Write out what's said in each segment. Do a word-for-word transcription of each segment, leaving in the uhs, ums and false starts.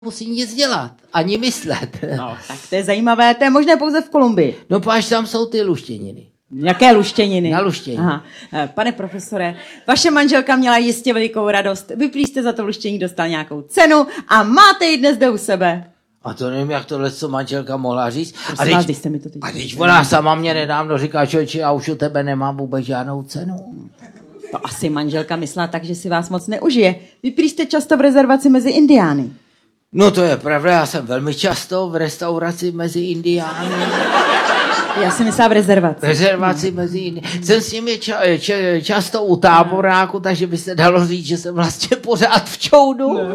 musí nic dělat, ani myslet. No, tak to je zajímavé, to je možné pouze v Kolumbii. No páč tam jsou ty luštěniny. Jaké luštěniny? Na luštění. Aha. Pane profesore, vaše manželka měla jistě velikou radost. Vy prý jste za to luštění dostal nějakou cenu a máte ji dnes zde u sebe. A to nevím, jak tohle co manželka mohla říct. Prosím a teď, vás, jste mi to teď a teď ona sama mě nedávno říká, člověče, já už u tebe nemám vůbec žádnou cenu. To asi manželka myslela tak, že si vás moc neužije. Vy prý jste často v rezervaci mezi Indiány. No to je pravda, já jsem velmi často v restauraci mezi Indiány. Já si myslela v rezervaci. V rezervaci no. mezi Indiány. Jsem s nimi ča, ča, často u táboráku, takže by se dalo říct, že jsem vlastně pořád v čoudu. No.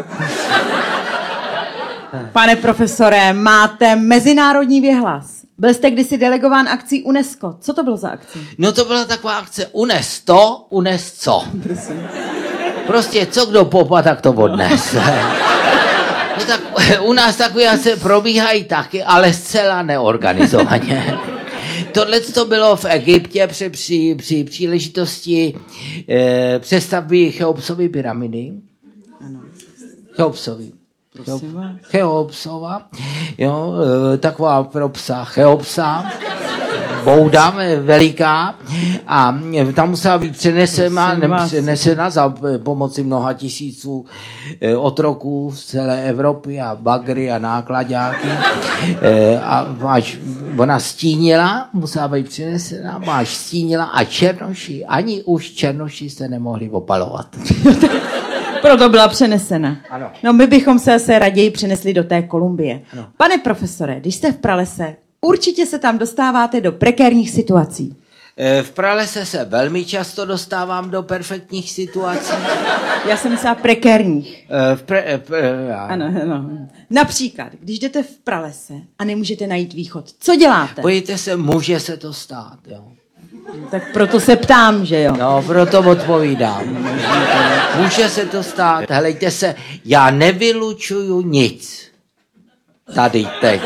Pane profesore, máte mezinárodní věhlas. Byl jste kdysi delegován akcí UNESCO. Co to bylo za akce? No to byla taková akce unes to, unes co. Prosím. Prostě co kdo popad, tak to odnes. No tak u nás takové akce probíhají taky, ale zcela neorganizovaně. Tohle to bylo v Egyptě při, při, při příležitosti eh, přestavby Cheopsovy pyramidy. Ano. Cheopsovy. Cheopsova, jo, taková pro psa Cheopsa, bouda veliká a tam musela být přenesena, přenesena za pomoci mnoha tisíců otroků z celé Evropy a bagry a nákladáky a máš, ona stínila, musela být přenesena, máš stínila a černoši, ani už černoši se nemohli opalovat. Proto byla přenesena. Ano. No my bychom se se raději přenesli do té Kolumbie. Ano. Pane profesore, když jste v pralese, určitě se tam dostáváte do prekérních situací. V pralese se velmi často dostávám do perfektních situací. Já jsem myslela prekérních. V pre, pre, já. Ano, ano. Například, když jdete v pralese a nemůžete najít východ, co děláte? Pojďte se, může se to stát, jo. Tak proto se ptám, že jo. No, proto odpovídám. Může se to stát. Helejte se, já nevylučuju nic. Tady teď.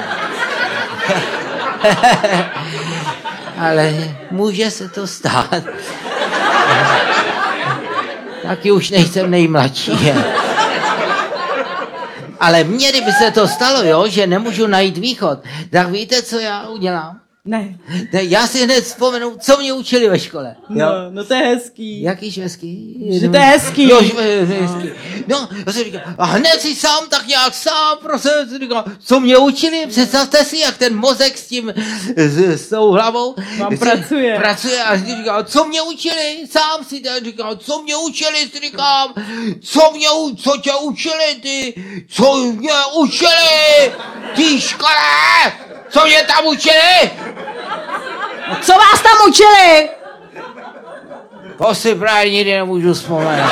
Ale může se to stát. Taky už nejsem nejmladší. Ale mně, kdyby se to stalo, jo, že nemůžu najít východ, tak víte, co já udělám? Ne. ne. Já si hned vzpomenu, co mě učili ve škole. No, jo? no to je hezký. Jakýž hezký? Že to je hezký. Jo, že to je hezký. No, já si říkám, a hned si sám tak nějak sám, prostě si říkám, co mě učili, představte si, jak ten mozek s tím, s, s tou hlavou vám pracuje. Pracuje a si říkám, co mě učili, sám si tak říkám, co mě učili, si říkám, co mě, co tě učili ty, co mě učili, ty škole, co mě tam učili? Co vás tam učili? To si právě nikdy nemůžu vzpomenout.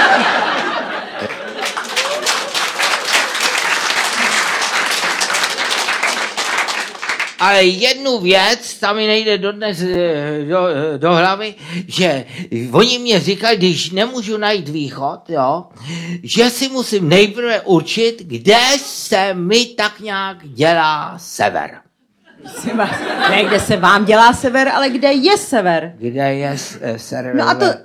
Ale jednu věc, tam mi nejde dodnes do, do hlavy, že oni mě říkají, když nemůžu najít východ, jo, že si musím nejprve určit, kde se mi tak nějak dělá sever. Ne, kde se vám dělá sever, ale kde je sever. Kde je sever. No a to...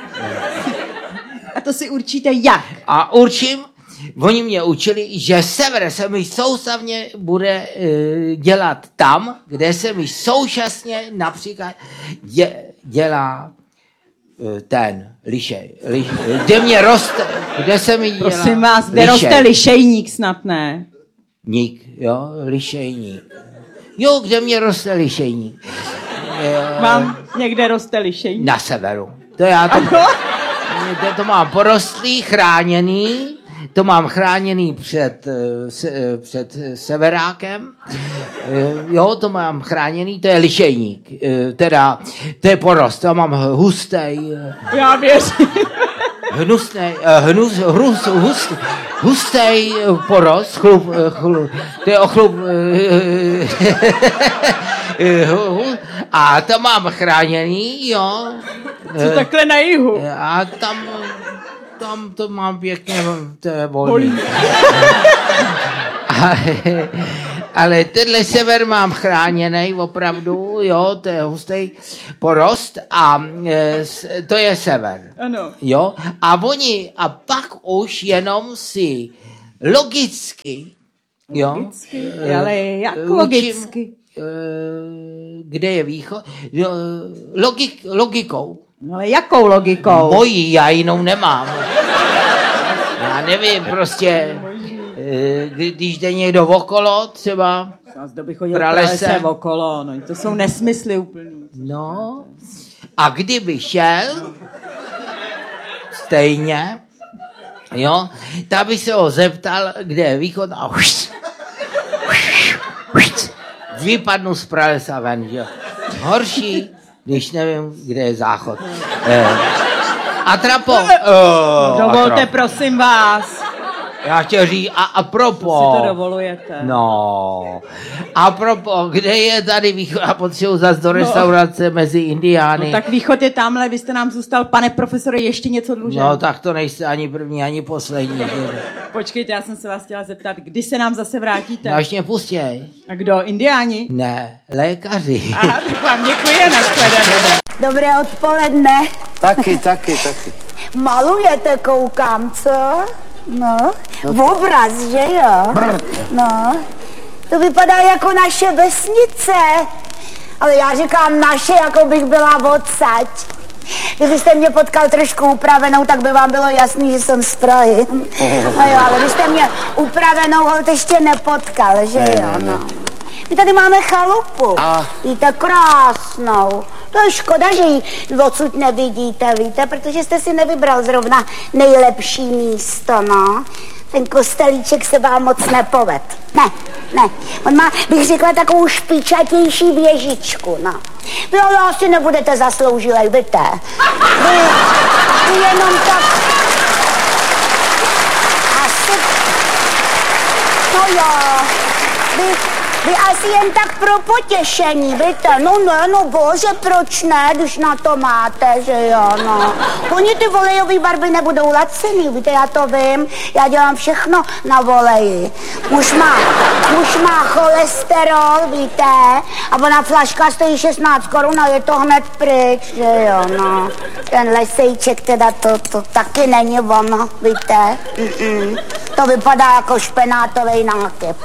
A to si určíte jak? A určím, oni mě učili, že sever se mi soustavně bude uh, dělat tam, kde se mi současně například dě, dělá uh, ten lišej. Liš, kde mě roste, kde se mi dělá Prosím vás, kde lišej. roste lišejník snad, ne? Ník, jo, lišejník. Jo, kde mě roste lišejník. Mám někde roste lišejník. Na severu. To já to, to, to mám porostlý, chráněný, to mám chráněný před, se, před severákem. Jo, to mám chráněný, to je lišejník. Teda, to je porost, to mám hustej. Já věřím. Hnusnej, hnus, hrus, hust, hustej porost, chlup, chlup, to je ochlup, a to mám chráněný, jo. Co takhle na jihu? A tam, tam to mám pěkně, to je volný. Ale tenhle sever mám chráněný opravdu, jo, to je hustý porost a e, to je sever. Ano. Jo, a oni, a pak už jenom si logicky, jo, logicky, ale jak logicky? Učím, kde je východ? Logik, logikou. No ale jakou logikou? Mojí, já jinou nemám. Já nevím, prostě, když jde někdo okolo, třeba Zde by chodil pralese okolo, no to jsou nesmysly úplný. No, a kdyby šel, stejně, jo, tak by se ho zeptal, kde je východ a už, už, už, vypadnu z pralesa ven, jo. Horší, když nevím, kde je záchod. Eh. Atrapo. Oh, Dovolte, atrapo. prosím vás. Já chtěl říct, a, a propo. To si to dovolujete. No, a propo, kde je tady východ? A potřebuji zase do restaurace no. mezi Indiány. No tak východ je tamhle, vy jste nám zůstal, pane profesore, ještě něco dlužen. No tak to nejste ani první, ani poslední. Počkejte, já jsem se vás chtěla zeptat, kdy se nám zase vrátíte? No až mě pustěj. A kdo, Indiáni? Ne, lékaři. Aha, tak vám děkuji, nashledanou. Dobré odpoledne. Taky, taky, taky. Malujete, koukám, co? No, v obraz, že jo? No, to vypadá jako naše vesnice. Ale já říkám naše, jako bych byla odsaď. Kdybyste mě potkal trošku upravenou, tak by vám bylo jasný, že jsem z Prahy. No jo, ale když jste mě upravenou holt ještě nepotkal, že jo? No. My tady máme chalupu. A? Víte, krásnou. To je škoda, že ji odsud nevidíte, víte, protože jste si nevybral zrovna nejlepší místo, no. Ten kostelíček se vám moc nepoved. Ne, ne. On má, bych řekla, takovou špičatější věžičku, no. Vy ale asi nebudete zasloužilej, víte. Vy, vy jenom tak... Asi... No jo, vy... Vy asi jen tak pro potěšení, víte, no ne, no bože, proč ne, když na to máte, že jo, no. Oni ty volejové barvy nebudou lacený, víte, já to vím, já dělám všechno na voleji. Muž má, muž má cholesterol, víte, a ona flaška stojí šestnáct korun a je to hned pryč, že jo, no. Ten lesejček teda, to, to taky není ono, víte, Mm-mm. To vypadá jako špenátovej nákyp.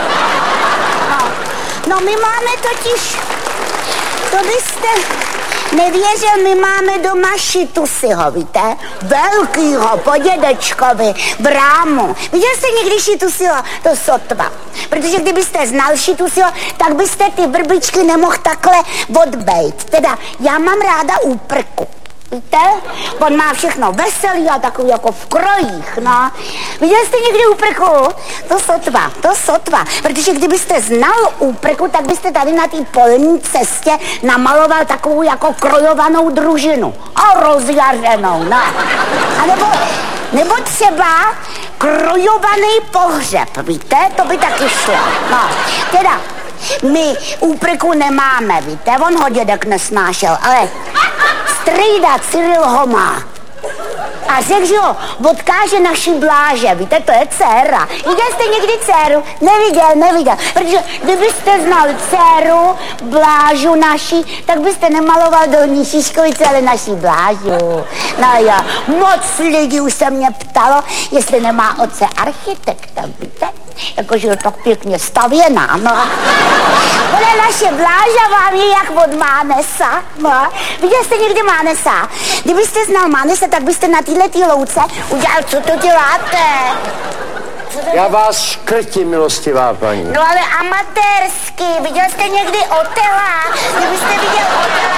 No my máme totiž, to byste nevěřil, my máme doma šitusiho, víte? Velkýho, po dědečkovi, v rámu. Viděl jste někdy šitusiho? To sotva. Protože kdybyste znal šitusiho, tak byste ty vrbičky nemohl takhle odbejt. Teda já mám ráda úprku. Víte? On má všechno veselý a takový jako v krojích, no. Viděli jste někdy úprku? To sotva, to sotva. Protože kdybyste znal úprku, tak byste tady na té polní cestě namaloval takovou jako krojovanou družinu. A rozjařenou, no. A nebo, nebo třeba krojovaný pohřeb, víte? To by taky šlo, no. Teda, my úprku nemáme, víte? On ho dědek nesnášel, ale... Strejda Cyril ho má. A řekl, že ho odkáže naší Bláže, víte, to je dcéra. Viděl jste někdy dceru? Neviděl, neviděl. Protože kdybyste znal dceru, Blážu naší, tak byste nemaloval Dolní Šiškovice, ale naší Blážu. No jo, moc lidí už se mě ptalo, jestli nemá otce architekta, víte? Jakože je tak pěkně stavěná, no. Ona naše Bláža vám je jak od Mánesa, no. Viděl jste někdy Mánesa? Kdybyste znal Mánesa, tak byste na této louce udělal, co to děláte? Co to Já vás škrtím, milostivá paní. No ale amatérsky, viděl jste někdy Otela? Kdybyste viděl Otela,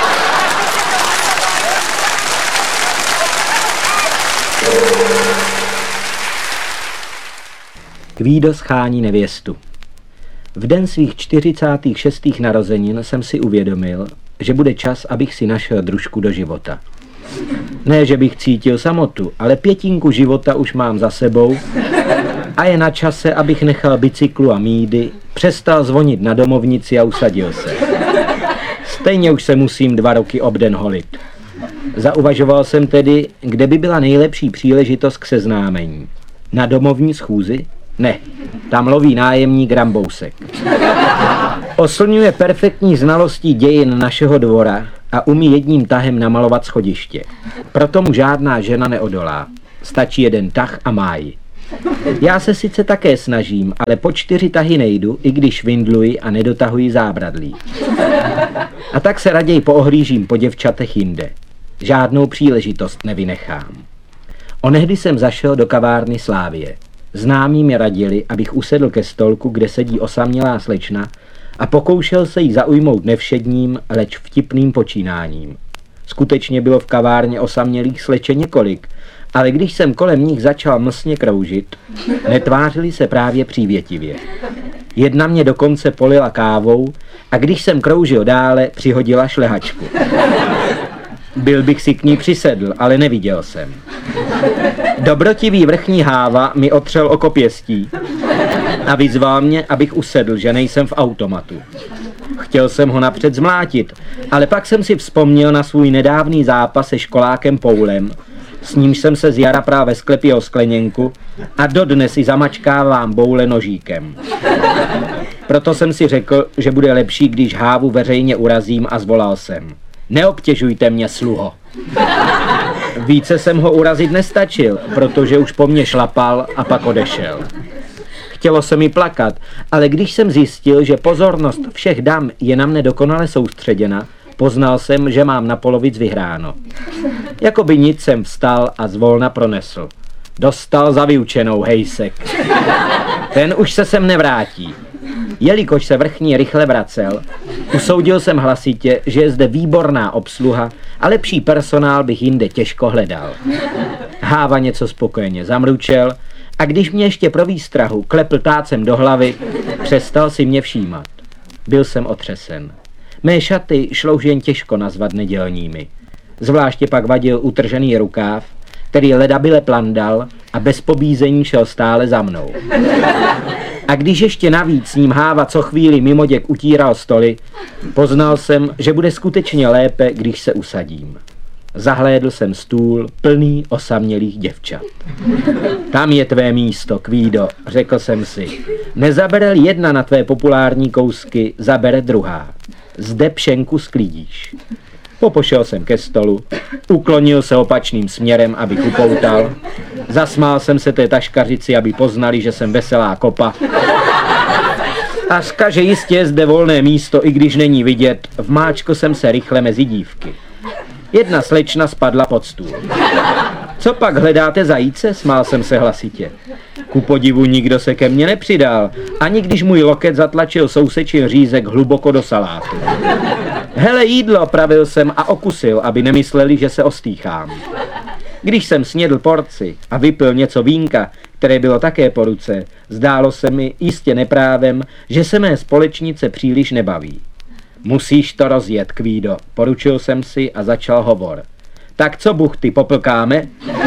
Kvído schání nevěstu. V den svých čtyřicátých šestých narozenin jsem si uvědomil, že bude čas, abych si našel družku do života. Ne, že bych cítil samotu, ale pětinku života už mám za sebou a je na čase, abych nechal bicyklu a mídy, přestal zvonit na domovnici a usadil se. Stejně už se musím dva roky obden holit. Zauvažoval jsem tedy, kde by byla nejlepší příležitost k seznámení. Na domovní schůzi? Ne, tam loví nájemník Rambousek. Oslňuje perfektní znalostí dějin našeho dvora a umí jedním tahem namalovat schodiště. Proto mu žádná žena neodolá. Stačí jeden tah a má ji. Já se sice také snažím, ale po čtyři tahy nejdu, i když vindluji a nedotahuji zábradlí. A tak se raději poohlížím po děvčatech jinde. Žádnou příležitost nevynechám. Onehdy jsem zašel do kavárny Slávie. Známí mi radili, abych usedl ke stolku, kde sedí osamělá slečna, a pokoušel se jí zaujmout nevšedním, leč vtipným počínáním. Skutečně bylo v kavárně osamělých slečen několik, ale když jsem kolem nich začal mlsně kroužit, netvářili se právě přívětivě. Jedna mě dokonce polila kávou a když jsem kroužil dále, přihodila šlehačku. Byl bych si k ní přisedl, ale neviděl jsem. Dobrotivý vrchní Háva mi otřel oko pěstí a vyzval mě, abych usedl, že nejsem v automatu. Chtěl jsem ho napřed zmlátit, ale pak jsem si vzpomněl na svůj nedávný zápas se školákem Poulem, s nímž jsem se z jara prál ve sklepě o skleněnku a dodnes si zamačkávám boule nožíkem. Proto jsem si řekl, že bude lepší, když Hávu veřejně urazím a zvolal jsem: neobtěžujte mě, sluho. Více jsem ho urazit nestačil, protože už po mně šlapal a pak odešel. Chtělo se mi plakat, ale když jsem zjistil, že pozornost všech dam je na mne dokonale soustředěna, poznal jsem, že mám na polovic vyhráno. Jakoby nic jsem vstal a zvolna pronesl: dostal za vyučenou, hejsek. Ten už se sem nevrátí. Jelikož se vrchní rychle vracel, usoudil jsem hlasitě, že je zde výborná obsluha a lepší personál bych jinde těžko hledal. Háva něco spokojeně zamručel a když mě ještě pro výstrahu klepl tácem do hlavy, přestal si mě všímat. Byl jsem otřesen. Mé šaty šlo už jen těžko nazvat nedělními. Zvláště pak vadil utržený rukáv, který ledabyle plandal a bez pobízení šel stále za mnou. A když ještě navíc s ním Háva co chvíli mimoděk utíral stoly, poznal jsem, že bude skutečně lépe, když se usadím. Zahlédl jsem stůl plný osamělých děvčat. Tam je tvé místo, Kvído, řekl jsem si. Nezabere jedna na tvé populární kousky, zabere druhá. Zde pšenku sklidíš. Popošel jsem ke stolu, uklonil se opačným směrem, abych upoutal. Zasmál jsem se té taškařici, aby poznali, že jsem veselá kopa. A že jistě je zde volné místo, i když není vidět, vmáčkl jsem se rychle mezi dívky. Jedna slečna spadla pod stůl. Co pak hledáte zajíce? Smál jsem se hlasitě. Ku podivu nikdo se ke mně nepřidal, ani když můj loket zatlačil sousečin řízek hluboko do salátu. Hele jídlo, pravil jsem a okusil, aby nemysleli, že se ostýchám. Když jsem snědl porci a vypil něco vínka, které bylo také po ruce, zdálo se mi jistě neprávem, že se mé společnice příliš nebaví. Musíš to rozjet, Kvído, poručil jsem si a začal hovor. Tak co, buchty, poplkáme?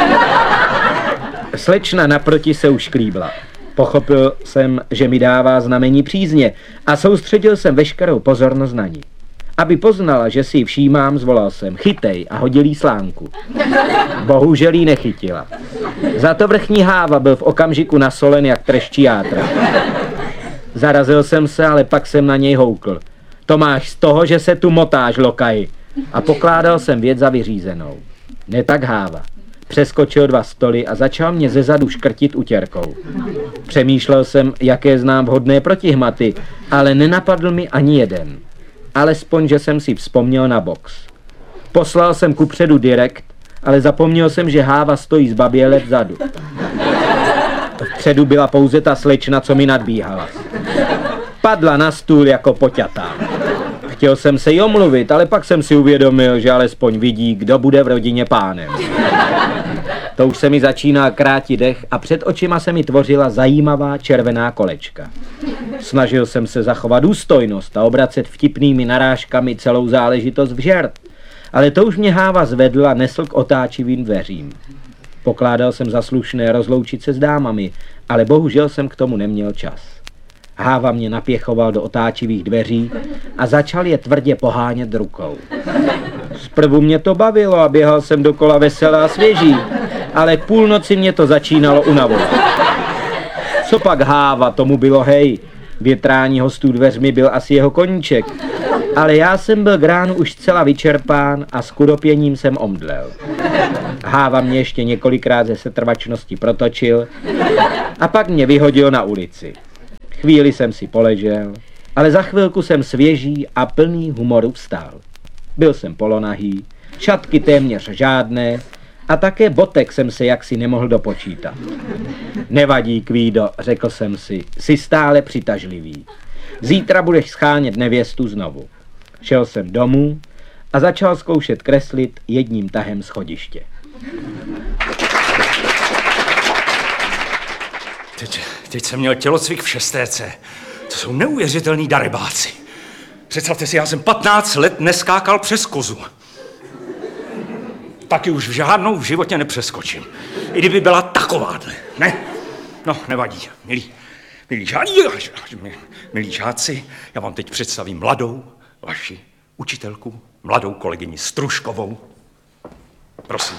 Slečna naproti se už klíbla. Pochopil jsem, že mi dává znamení přízně a soustředil jsem veškerou pozornost na ní. Aby poznala, že si ji všímám, zvolal jsem: chytej, a hodil jí slánku. Bohužel jí nechytila. Za to vrchní Háva byl v okamžiku nasolen jak treščí játra. Zarazil jsem se, ale pak jsem na něj houkl. To máš z toho, že se tu motáš, lokaji. A pokládal jsem věc za vyřízenou. Ne tak Háva. Přeskočil dva stoly a začal mě zezadu škrtit utěrkou. Přemýšlel jsem, jaké znám vhodné protihmaty, ale nenapadl mi ani jeden. Alespoň, že jsem si vzpomněl na box. Poslal jsem kupředu direkt, ale zapomněl jsem, že Háva stojí zbaběle vzadu. Vpředu byla pouze ta slečna, co mi nadbíhala. Padla na stůl jako poťatá. Chtěl jsem se jí omluvit, ale pak jsem si uvědomil, že alespoň vidí, kdo bude v rodině pánem. To už se mi začínal krátit dech a před očima se mi tvořila zajímavá červená kolečka. Snažil jsem se zachovat důstojnost a obracet vtipnými narážkami celou záležitost v žert, ale to už mě Háva zvedl a nesl k otáčivým dveřím. Pokládal jsem za slušné rozloučit se s dámami, ale bohužel jsem k tomu neměl čas. Háva mě napěchoval do otáčivých dveří a začal je tvrdě pohánět rukou. Zprvu mě to bavilo a běhal jsem dokola veselá a svěží, ale k půlnoci mě to začínalo unavovat. Co pak Háva, tomu bylo hej. Větrání hostů dveřmi byl asi jeho koníček, Ale já jsem byl k ránu už zcela vyčerpán a s kudopěním jsem omdlel. Háva mě ještě několikrát ze setrvačnosti protočil a pak mě vyhodil na ulici. Chvíli jsem si poležel, ale za chvilku jsem svěží a plný humoru vstál. Byl jsem polonahý, šatky téměř žádné a také botek jsem se jaksi nemohl dopočítat. Nevadí, Kvído, řekl jsem si, jsi stále přitažlivý. Zítra budeš schánět nevěstu znovu. Šel jsem domů a začal zkoušet kreslit jedním tahem schodiště. Teď, teď jsem měl tělocvik v šestéce. To jsou neuvěřitelný darebáci. Představte si, já jsem patnáct let neskákal přes kozu. Taky už v žádnou v životě nepřeskočím. I kdyby byla takováhle, ne? No, nevadí, milí, milí, žádí, milí žáci, já vám teď představím mladou vaši učitelku, mladou kolegyni Stružkovou. Prosím.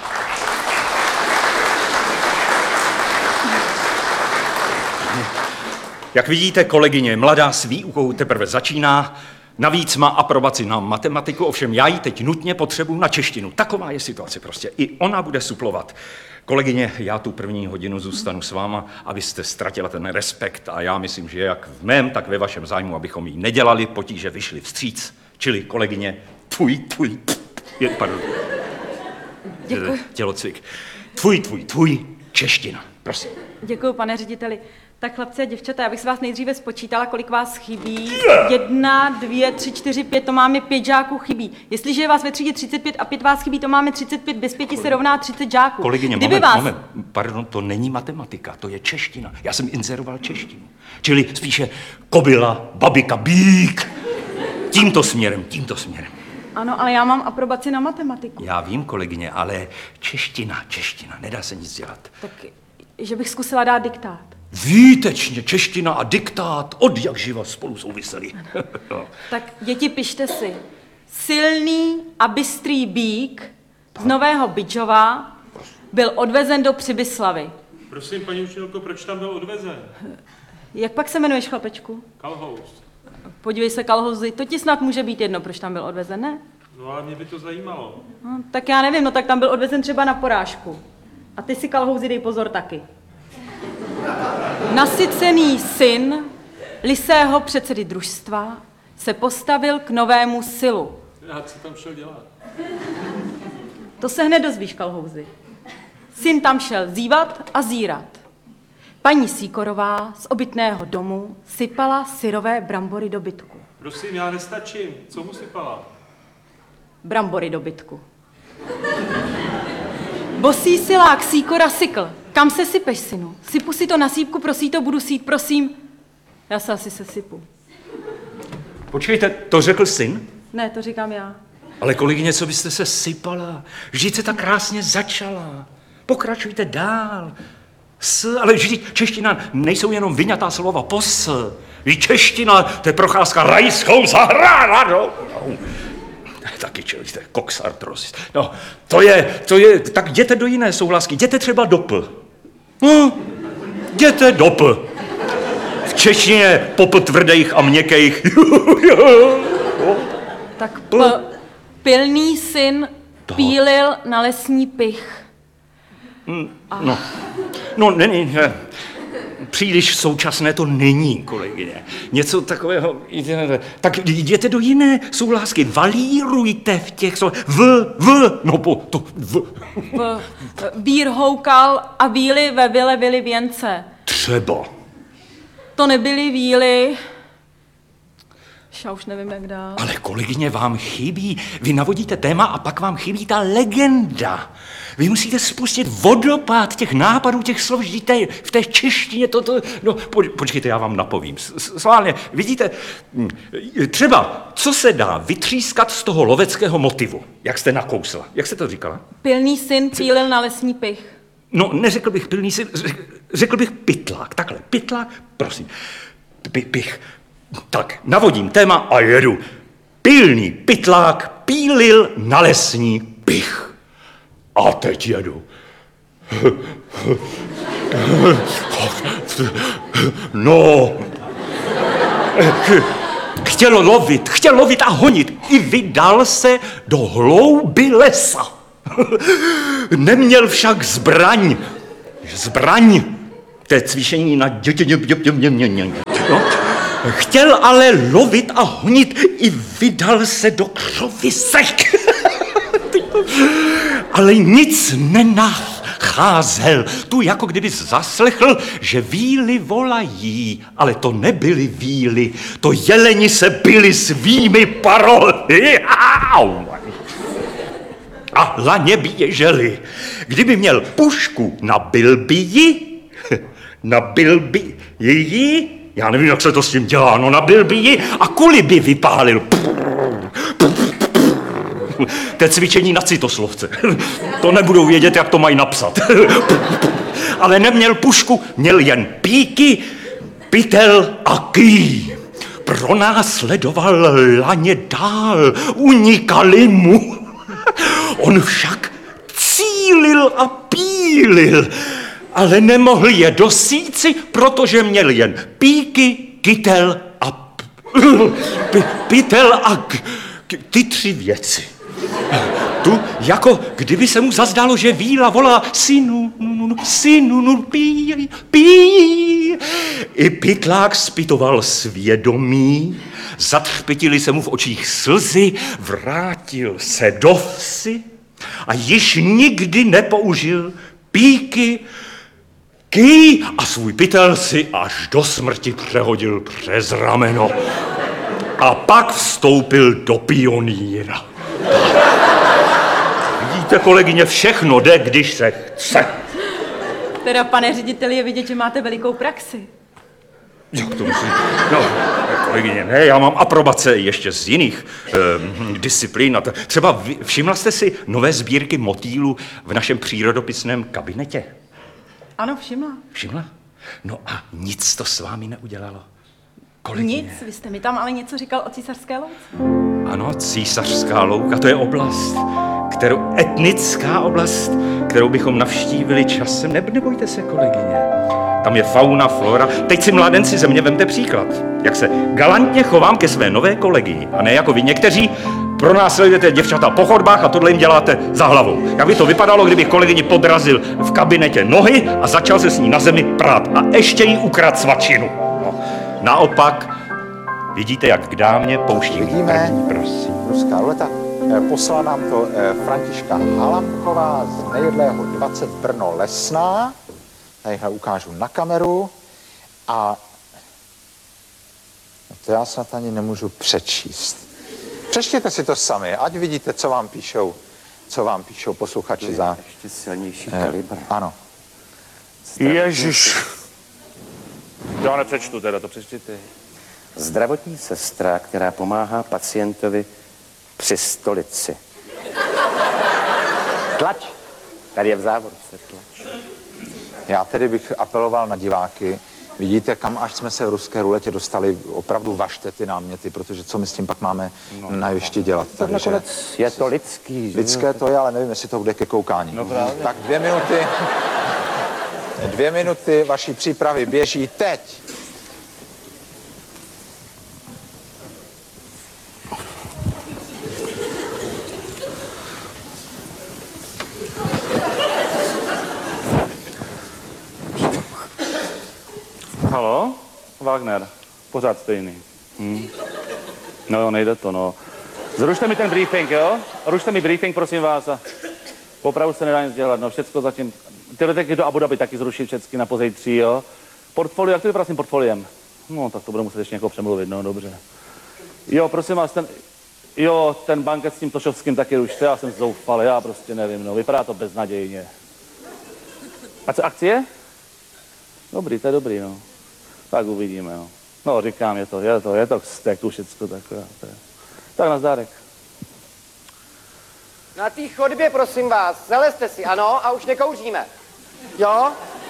Jak vidíte, kolegyně mladá s výukou teprve začíná, navíc má aprobaci na matematiku, ovšem já ji teď nutně potřebuji na češtinu. Taková je situace prostě. I ona bude suplovat. Kolegyně, já tu první hodinu zůstanu s váma, abyste ztratila ten respekt a já myslím, že jak v mém, tak ve vašem zájmu, abychom jí nedělali potíže, vyšli vstříc. Čili kolegyně, tvůj, tvůj, je, pardon. Děkuji. Tělocvik. Tvůj, tvůj, tvůj, čeština. Prosím. Děkuji, pane řediteli. Tak chlapci a děvčata, já bych si vás nejdříve spočítala, kolik vás chybí. Jedna, dvě, tři, čtyři, pět, to máme pět žáků chybí. Jestliže je vás ve třídě třicet pět a pět vás chybí, to máme třicet pět, bez pěti se rovná třicet žáků. Kolegyně, Kdyby moment, vás... moment, pardon, to není matematika, to je čeština. Já jsem inzeroval češtinu. Čili spíše kobila, babika, bík. Tímto směrem, tímto směrem. Ano, ale já mám aprobaci na matematiku. Já vím, kolegyně, ale čeština, čeština, nedá se nic dělat. Tak, že bych zkusila dát diktát. Výtečně, čeština a diktát od jak živa spolu souviseli. No. Tak děti, pište si. Silný a bystrý bík z Nového Bydžova byl odvezen do Přibyslavy. Prosím, paní učitelko, proč tam byl odvezen? Jak pak se jmenuješ, chlapečku? Kalhoust. Podívej se, Kalhouzy, to ti snad může být jedno, proč tam byl odvezen, ne? No ale mě by to zajímalo. No, tak já nevím, no tak tam byl odvezen třeba na porážku. A ty si, Kalhouzy, dej pozor taky. Nasycený syn lisého předsedy družstva se postavil k novému silu. Já co tam šel dělat? To se hned dozvíš, Kalhouzy. Syn tam šel zívat a zírat. Paní Sýkorová z obytného domu sypala syrové brambory do bytku. Prosím, já nestačím. Co mu sypala? Brambory do bytku. Bosý silák Sýkora sykl. Kam se sypeš, synu? Sypu si to na sípku, prosí to, budu sít, prosím. Já se asi sesypu. Počkejte, to řekl syn? Ne, to říkám já. Ale kolegyně, co byste se sypala? Vždyť se tak krásně začala. Pokračujte dál. S, ale vždyť čeština nejsou jenom vyňatá slova pos. I čeština, to je procházka rajskou zahradou. No. Taky čelíte, koksartros. No, to je, to je, tak jděte do jiné souhlasky, jděte třeba do P. No, jděte do P. V češtině popl tvrdých a měkkých. Tak p- pilný syn pílil na lesní pych. No, no není, ne. Příliš současné to není, kolegyně. Něco takového, tak jděte do jiné souhlásky, valírujte v těch slovech, v, v, no po, to, v. V, vír houkal a víly ve vile vily věnce. Třeba. To nebyly víly. Já už nevím, jak dál. Ale kolegyně, vám chybí, vy navodíte téma a pak vám chybí ta legenda. Vy musíte spustit vodopád těch nápadů, těch slov, vždyť v té češtině toto, no počkejte, já vám napovím. Sválně, vidíte, třeba, co se dá vytřískat z toho loveckého motivu, jak jste nakousla, jak jste to říkala? Pilný syn pílil na lesní pych. No, neřekl bych pilný syn, řekl bych pytlák, takhle, pytlák, prosím, P- pich. Tak, navodím téma a jedu. Pilný pytlák pílil na lesní pych. A teď jedu. No. Chtěl lovit, chtěl lovit a honit. I vydal se do hlouby lesa. Neměl však zbraň. Zbraň. To je cvičení na děti. No. Chtěl ale lovit a honit. I vydal se do křovisek. Ale nic nenacházel. Tu jako kdyby zaslechl, že víly volají, ale to nebyly víly, to jeleni se byli svými paroly. A laně běželi. Kdyby měl pušku, nabil by ji, nabil by ji, já nevím, jak se to s tím dělá, no nabil by ji a kuli by vypálil. To je cvičení na citoslovce. To nebudou vědět, jak to mají napsat. Ale neměl pušku, měl jen píky, pytel a ký. Pronásledoval laně dál, unikali mu. On však cílil a pílil, ale nemohl je dosíci, protože měl jen píky, kytel a p- p- pytel a k- k- ty tři věci. Tu, jako kdyby se mu zazdálo, že víla volá synu, nu, nu, synu, nu, pí, pí. I pytlák zpytoval svědomí, zatřpětily se mu v očích slzy, vrátil se do vsi a již nikdy nepoužil píky, ký a svůj pytel si až do smrti přehodil přes rameno. A pak vstoupil do pionýra. Vidíte, kolegyně, všechno jde, když se chce. Teda, pane řediteli, je vidět, že máte velikou praxi. Jak to myslím? No, kolegyně, ne, já mám aprobace ještě z jiných eh, disciplín. Třeba vy, všimla jste si nové sbírky motýlů v našem přírodopisném kabinetě? Ano, všimla. Všimla? No a nic to s vámi neudělalo. Kolegyně. Nic, vy jste mi tam ale něco říkal o císařské louce. Ano, císařská louka, to je oblast, kterou, etnická oblast, kterou bychom navštívili časem. Ne, nebojte se, kolegyně. Tam je fauna, flora. Teď si mládenci ze mě vemte příklad. Jak se galantně chovám ke své nové kolegyni. A ne jako vy někteří pronásledujete děvčata po chodbách a tohle jim děláte za hlavou. Jak by to vypadalo, kdybych kolegyni podrazil v kabinetě nohy a začal se s ní na zemi prát. A ještě jí ukradl svačinu. No. Naopak, vidíte, jak k dámě pouští Vidíme, první, prosím. ruská ruleta. Poslala nám to Františka Halamková z Nejedlého dvacet Brno Lesná. Tadyhle ukážu na kameru. A to já snad ani nemůžu přečíst. Přečtěte si to sami, ať vidíte, co vám píšou, co vám píšou posluchači za... Ještě silnější kalibr. Ano. Ježiš. Já nepřečtu teda, to přečtěte. Zdravotní sestra, která pomáhá pacientovi při stolici. Tlač. Tady je v závorce tlač. Já tedy bych apeloval na diváky. Vidíte, kam až jsme se v ruské ruletě dostali, opravdu važte ty náměty, protože co my s tím pak máme no, na ještě dělat. Tak nakonec je to lidský. Že? Lidské to je, ale nevím, jestli to bude ke koukání. No právě. Tak dvě minuty, dvě minuty vaší přípravy běží teď. Halo? Wagner. Pořád stejný. Hm. No jo, nejde to, no. Zrušte mi ten briefing, jo? Rušte mi briefing, prosím vás. A opravdu se nedá nic dělat, no. Všecko zatím... Ty leteky do Abu Dhabi taky zrušit všecky na pozejtří, jo? Portfolio, jak to vypadá s tím portfoliem? No, tak to bude muset ještě někoho přemluvit, no, dobře. Jo, prosím vás, ten... Jo, ten banket s tím Tošovským taky rušte, já jsem zoufal, já prostě nevím, no. Vypadá to beznadějně. A co, akcie? Dobrý, to je dobrý, no. Tak uvidíme, no. No, říkám, je to, je to, je to stek, tu všecko takové. Tak nazdárek. Na té chodbě, prosím vás, zalezte si, ano, a už nekouříme. Jo?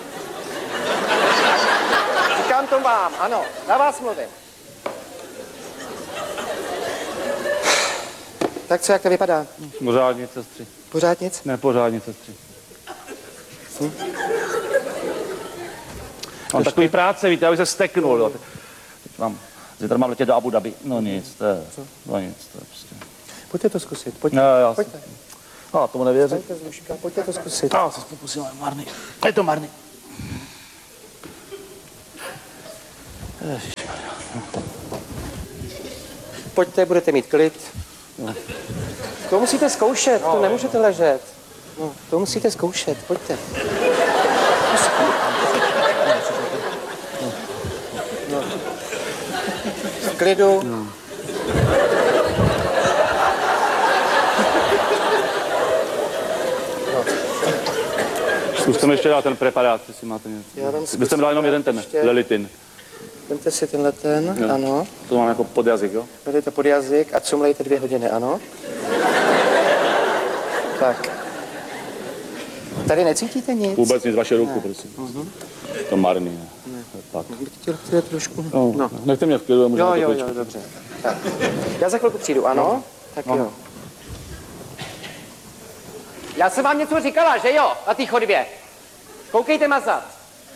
Říkám to vám, ano, na vás mluvím. Tak co, jak to vypadá? Pořád nic, sestři. Pořád nic? Ne, pořád nic, sestři. Hm? Mám takový práce, víte, já bych se steknul, jo. Teď mám Zítra mám letět do Abu Dhabi. No nic, to je, no nic, to je prostě. Pojďte to zkusit, pojďte. No, já pojďte. No, tomu nevěřím. Pojďte, Zluška, pojďte to zkusit. No, se pokusím, ale marný. Je to marný. Pojďte, budete mít klid. No. To musíte zkoušet, to nemůžete ležet. No, to musíte zkoušet, pojďte. No. V klidu. No. Zkuste mi ještě dát ten preparát, jestli máte něco. Já vám Vy jste mi dal jenom jeden ten, ještě. Lelitin. Vemte si tenhle ten, Jo. ano. To mám jako pod jazyk, jo? Dejte pod jazyk a cumlejte dvě hodiny, ano. Tak. Tady necítíte nic? Vůbec nic, vaše ruku, Ne. prosím. Mhm. To marný, ne? Ne. Tak. Bych chtěl, chtěl trošku. No, No. nechte mě v klidu, možná Jo, to jo, kličku. jo, dobře. Tak. Já za chvilku přijdu, ano? No. Tak No. jo. Já jsem vám něco říkala, že jo, na té chodbě. Koukejte mazat.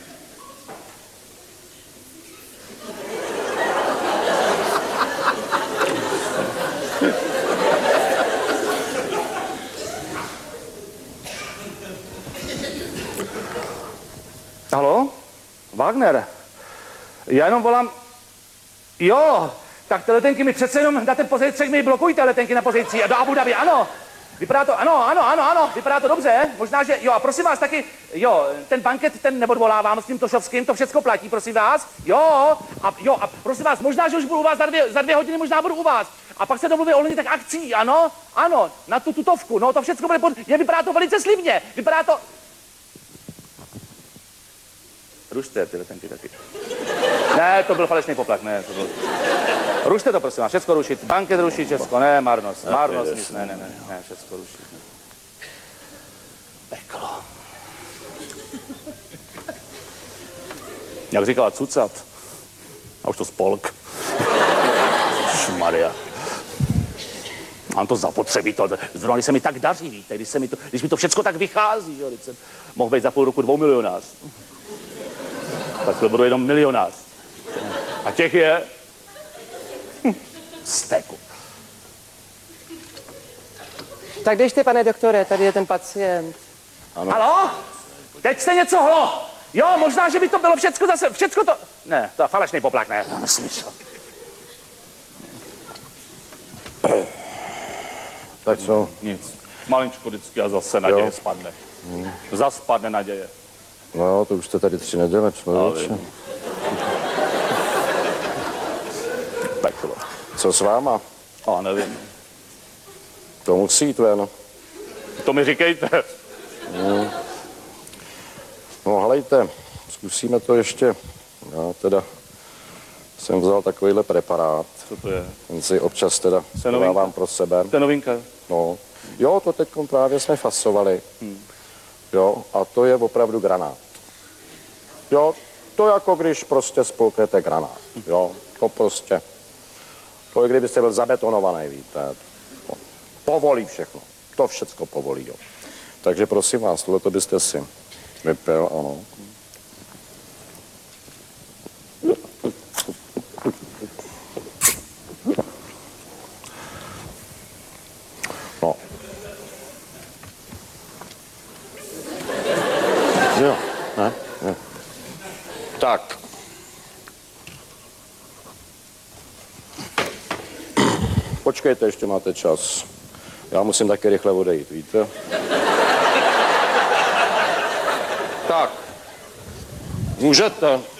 Halo? Wagner? Já jenom volám... Jo, tak ty letenky mi přece jenom na ten pozejtřek mi blokujte letenky na pozejtří a do Abu Dhabi, ano. Vypadá to, ano, ano, ano, ano, vypadá to dobře. Možná, že, jo, a prosím vás taky, jo, ten banket, ten neodvolávám s tím Tošovským, to všecko platí, prosím vás. Jo, a jo, a prosím vás, možná, že už budu u vás za dvě, za dvě hodiny, možná budu u vás. A pak se domluví o těch akcí, ano, ano, na tu tutovku, no to všecko bude, pod, je, vypadá to velice slibně, vypadá to... Rušte ty letenky taky. Ne, to byl falešný poplach, ne, to byl... Rušte to, prosím vás, všecko rušit, banket rušit, všecko, ne, marnost, marnost, nic, ne, ne, ne, ne, všecko rušit. Ne. Peklo. Jak říkala cucat, a už to spolk. Šmaria. Mám to zapotřebí, to, zrovna když se mi tak daří, víte, když, se mi to, když mi to všecko tak vychází, že jo, když jsem mohl být za půl roku dvou milionář. Takhle budu jenom milionář. A těch je... Hm, steku. Tak běžte, pane doktore, tady je ten pacient. Ano. Halo? Teď jste něco hlo? Jo, možná, že by to bylo všecko zase, všecko to... Ne, to je falešný poplach, ne, nesmysl. Tak co? Nic. Malinčko vždycky a zase naděje Jo. spadne. Hmm. Zas spadne naděje. No jo, to už jste tady tři neděle, člověče. Peklo. Co s váma? A nevím. To musí jít ven. To mi říkejte. Hmm. No helejte, zkusíme to ještě. Já teda jsem vzal takovýhle preparát. Co to je? Ten si občas teda To je novinka. dávám pro sebe. To je novinka. No. Jo, to teď právě jsme fasovali. Hmm. Jo, a to je opravdu granát. Jo, to jako když prostě spolknete granát. Jo, to prostě. To je kdybyste byl zabetonovaný, víte. No, povolí všechno. To všecko povolí, jo. Takže prosím vás, tohleto byste si vypil, ano. No. Jo, ne, ne. Tak. Počkejte, ještě máte čas. Já musím taky rychle odejít, víte? Tak. Můžete.